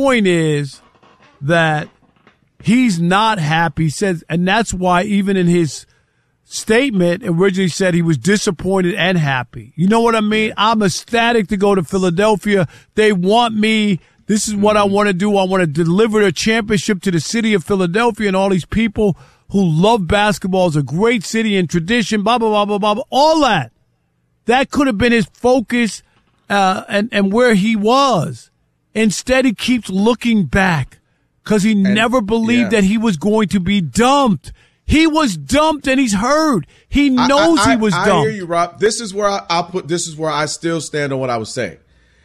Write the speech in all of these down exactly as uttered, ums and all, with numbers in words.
point is that he's not happy. He says, and that's why even in his statement originally said he was disappointed and happy. You know what I mean? I'm ecstatic to go to Philadelphia. They want me. This is what I want to do. I want to deliver a championship to the city of Philadelphia and all these people who love basketball. It's a great city and tradition, blah, blah, blah, blah, blah, blah. All that. That could have been his focus uh, and, and where he was. Instead, he keeps looking back because he and, never believed yeah. that he was going to be dumped. He was dumped and he's hurt. He knows I, I, he was I, dumped. I hear you, Rob. This is where I, I'll put. This is where I still stand on what I was saying.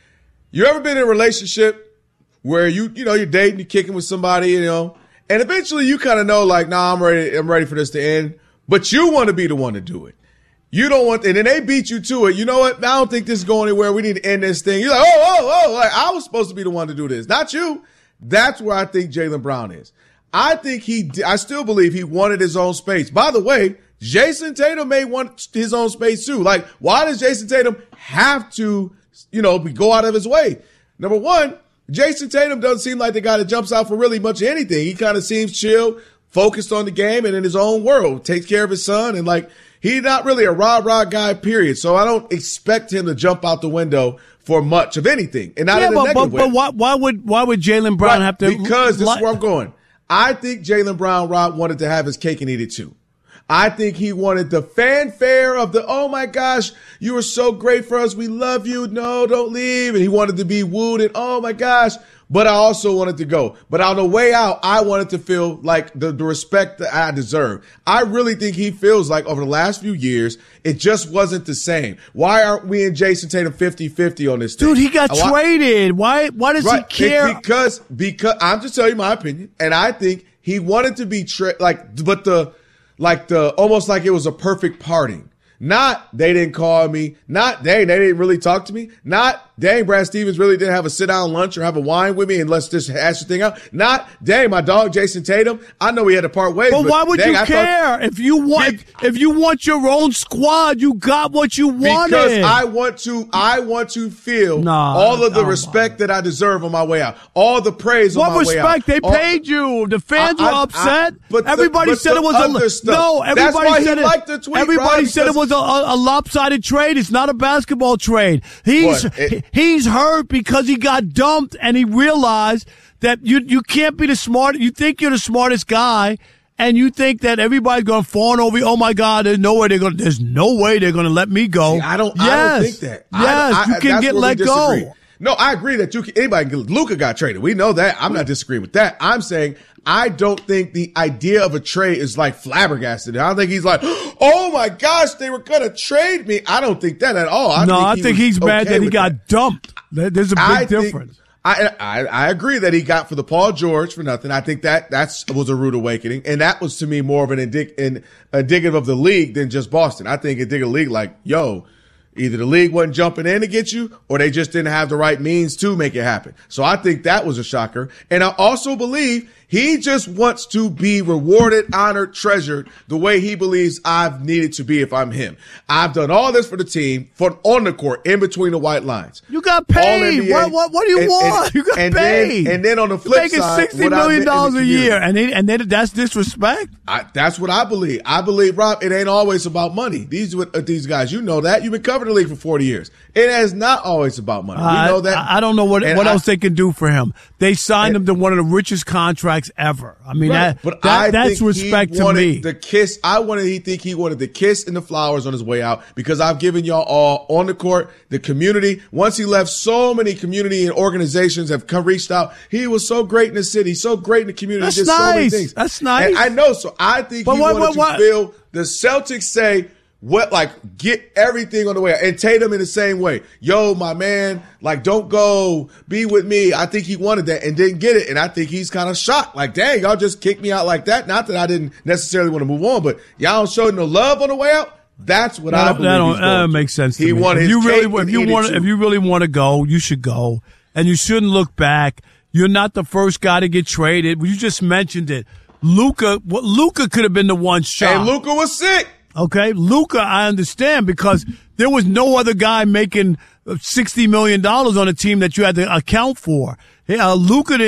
You ever been in a relationship where you, you know, you're dating, you're kicking with somebody, you know, and eventually you kind of know, like, nah, I'm ready. I'm ready for this to end. But you want to be the one to do it. You don't want, and then they beat you to it. You know what? I don't think this is going anywhere. We need to end this thing. You're like, oh, oh, oh, like I was supposed to be the one to do this, not you. That's where I think Jaylen Brown is. I think he, I still believe he wanted his own space. By the way, Jason Tatum may want his own space too. Like, why does Jason Tatum have to, you know, go out of his way? Number one, Jason Tatum doesn't seem like the guy that jumps out for really much of anything. He kind of seems chill, focused on the game and in his own world, takes care of his son. And like, he's not really a rah-rah guy, period. So I don't expect him to jump out the window for much of anything. And not yeah, in a but, negative but, way. but why, why would, why would Jaylen Brown right, have to? Because this li- is where I'm going. I think Jaylen Brown, Rob, wanted to have his cake and eat it too. I think he wanted the fanfare of the, oh my gosh, you were so great for us. We love you. No, don't leave. And he wanted to be wooed and, oh my gosh. But I also wanted to go. But on the way out, I wanted to feel like the, the respect that I deserve. I really think he feels like over the last few years, it just wasn't the same. Why aren't we and Jason Tatum fifty-fifty on this thing? Dude, he got why, traded. Why Why does right, he care? It, because, because, I'm just telling you my opinion. And I think he wanted to be, tra- like, but the, like the, almost like it was a perfect parting. Not, they didn't call me. Not, dang, they didn't really talk to me. Not, dang, Brad Stevens really didn't have a sit-down lunch or have a wine with me and let's just hash the thing out. Not, dang, my dog Jason Tatum, I know we had to part ways. But, but why would dang, you I care? Thought, if you want, if, if you want your own squad, you got what you wanted. Because I want to, I want to feel nah, all of the oh respect that I deserve on my way out. All the praise what on my way out. What respect? They all, paid you. The fans I, were I, upset. I, but everybody the, but said it was a, stuff. no, everybody That's why said he it. Liked the tweet, everybody Rob, said it was a, a, a lopsided trade. It's not a basketball trade. He's, it, he's hurt because he got dumped and he realized that you you can't be the smart. You think you're the smartest guy, and you think that everybody's going to fawn over you. Oh my God, there's no way they're going. There's no way they're going to let me go. See, I don't. Yes. I don't think that. Yes, I, I, you can get let go. No, I agree that you can, anybody can, Luka got traded. We know that. I'm not disagreeing with that. I'm saying I don't think the idea of a trade is like flabbergasted. I don't think he's like, oh my gosh, they were going to trade me. I don't think that at all. I no, think I he think he's mad okay that he got that. dumped. There's a big I difference. Think, I, I I agree that he got for the Paul George for nothing. I think that that's was a rude awakening, and that was to me more of an indic, an indicative of the league than just Boston. I think indicative of the league, like, yo, either the league wasn't jumping in to get you or they just didn't have the right means to make it happen. So I think that was a shocker. And I also believe he just wants to be rewarded, honored, treasured the way he believes I've needed to be if I'm him. I've done all this for the team, for on the court, in between the white lines. You got paid. What, what, what do you and, want? And, you got and paid. Then, and then on the flip You're making side, sixty million dollars a year, and it, and then that's disrespect. I, that's what I believe. I believe, Rob, it ain't always about money. These uh, these guys, you know that. You've been covering the league for forty years. It is not always about money. Uh, we know that. I, I don't know what and what I, else they can do for him. They signed and, him to one of the richest contracts ever. I mean, right. that, but that I that's think respect he to wanted me. The kiss. I wanted. He think he wanted the kiss and the flowers on his way out because I've given y'all all on the court, the community. Once he left, so many community and organizations have come reached out. He was so great in the city, so great in the community. That's did nice. So many things. That's nice. And I know. So I think but he what, wanted what, what? to feel the Celtics say. What, like, get everything on the way out. And Tatum in the same way. Yo, my man, like, don't go, be with me. I think he wanted that and didn't get it. And I think he's kind of shocked. Like, dang, y'all just kicked me out like that. Not that I didn't necessarily want to move on, but y'all don't show no love on the way out. That's what no, I believe that don't, he's going that to. makes sense to he me. wanted if his you really, cake if you and want, eat it if too. you really want to go, you should go. And you shouldn't look back. You're not the first guy to get traded. You just mentioned it. Luka, well, Luka could have been the one shot. And Luka was sick. Okay, Luka, I understand because there was no other guy making sixty million dollars on a team that you had to account for. Uh, Luka